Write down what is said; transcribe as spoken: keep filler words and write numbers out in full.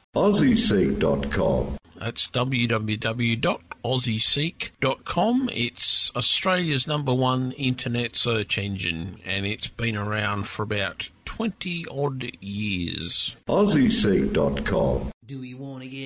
Aussie Seek dot com. That's w w w dot aussie seek dot com. It's Australia's number one internet search engine, and it's been around for about twenty odd years. Aussie Seek dot com. Do we want to get